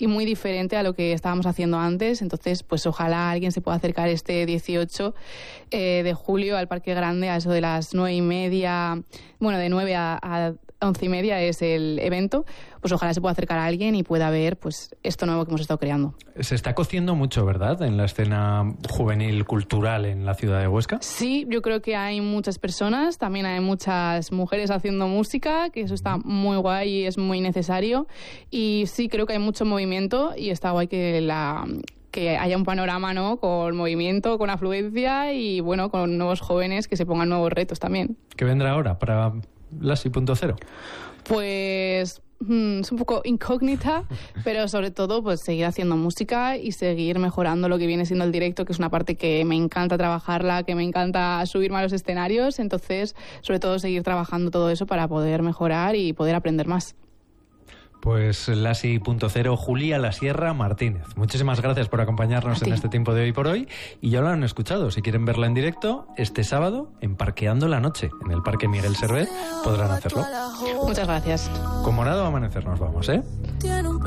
y muy diferente a lo que estábamos haciendo antes. Entonces, pues ojalá alguien se pueda acercar este 18 de julio al Parque Grande a eso de las 9:30. Bueno, de 9 a 11:30 es el evento. Pues ojalá se pueda acercar a alguien y pueda ver pues esto nuevo que hemos estado creando. Se está cociendo mucho, ¿verdad?, en la escena juvenil cultural en la ciudad de Huesca. Sí, yo creo que hay muchas personas, también hay muchas mujeres haciendo música, que eso está muy guay y es muy necesario. Y sí, creo que hay mucho movimiento y está guay que haya un panorama, ¿no?, con movimiento, con afluencia y bueno, con nuevos jóvenes que se pongan nuevos retos también. ¿Qué vendrá ahora para Lassi.0? Pues es un poco incógnita, pero sobre todo pues seguir haciendo música y seguir mejorando lo que viene siendo el directo, que es una parte que me encanta trabajarla, que me encanta subirme a los escenarios. Entonces, sobre todo seguir trabajando todo eso para poder mejorar y poder aprender más. Pues Lassi.0, Julia La Sierra Martínez. Muchísimas gracias por acompañarnos en este tiempo de Hoy por Hoy. Y ya lo han escuchado. Si quieren verla en directo, este sábado, en Parqueando la Noche, en el Parque Miguel Servet, podrán hacerlo. Muchas gracias. Con Morado Amanecer nos vamos, ¿eh?